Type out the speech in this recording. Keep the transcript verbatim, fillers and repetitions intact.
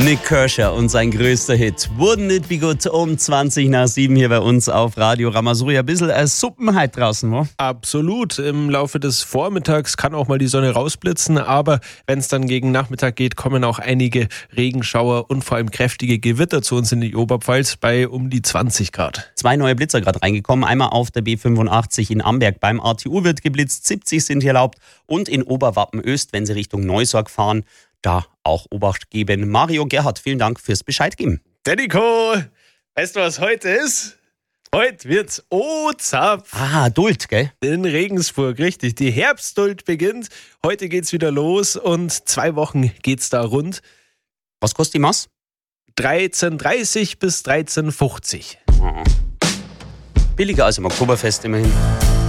Nick Kershaw und sein größter Hit Wouldn't It Be Good um zwanzig nach sieben hier bei uns auf Radio Ramasuri. Ein bisschen äh, Suppenheit draußen, wo? Absolut. Im Laufe des Vormittags kann auch mal die Sonne rausblitzen, aber wenn es dann gegen Nachmittag geht, kommen auch einige Regenschauer und vor allem kräftige Gewitter zu uns in die Oberpfalz bei um die zwanzig Grad. Zwei neue Blitzer gerade reingekommen. Einmal auf der B fünfundachtzig in Amberg beim A T U wird geblitzt, siebzig sind hier erlaubt und in Oberwappenöst, wenn Sie Richtung Neusorg fahren, da auch Obacht geben. Mario Gerhardt, vielen Dank fürs Bescheid geben. Der Nico, weißt du, was heute ist? Heute wird's O-Zapf. Ah, Duld, gell? In Regensburg, richtig. Die Herbstduld beginnt. Heute geht's wieder los und zwei Wochen geht's da rund. Was kostet die Maß? dreizehn dreißig bis dreizehn fünfzig. Billiger als im Oktoberfest immerhin.